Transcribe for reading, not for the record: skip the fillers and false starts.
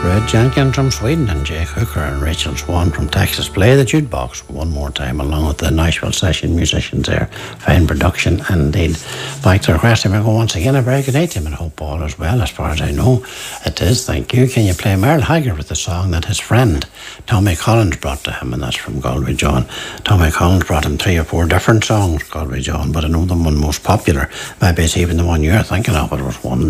Red Jenkins from Sweden and Jake Hooker and Rachel Swan from Texas play the jukebox one more time, along with the Nashville session musicians there. Fine production, and indeed. Back to request, we go once again. A very good night to him, and hope all is well, as far as I know. It is, thank you. Can you play Merle Haggard with the song that his friend Tommy Collins brought to him, and that's from Galway John. Tommy Collins brought him 3 or 4 different songs, Galway John, but I know the one most popular, maybe it's even the one you're thinking of, but it was one